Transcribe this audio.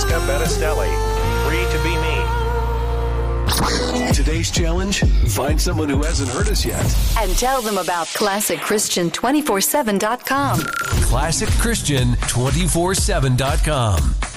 Francesca Bettistelli. Free to be me. Today's challenge, find someone who hasn't heard us yet. And tell them about ClassicChristian247.com. ClassicChristian247.com.